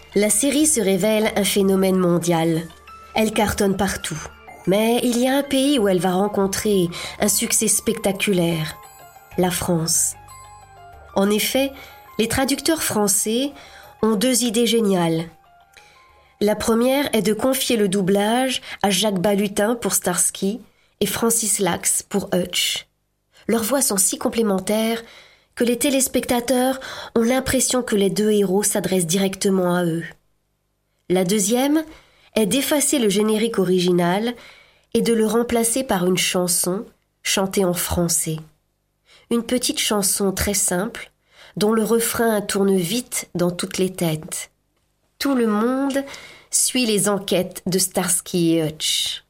La série se révèle un phénomène mondial. Elle cartonne partout. Mais il y a un pays où elle va rencontrer un succès spectaculaire, la France. En effet, les traducteurs français ont 2 idées géniales. La première est de confier le doublage à Jacques Balutin pour Starsky et Francis Lax pour Hutch. Leurs voix sont si complémentaires que les téléspectateurs ont l'impression que les 2 héros s'adressent directement à eux. La deuxième est d'effacer le générique original et de le remplacer par une chanson chantée en français. Une petite chanson très simple, dont le refrain tourne vite dans toutes les têtes. Tout le monde suit les enquêtes de Starsky et Hutch.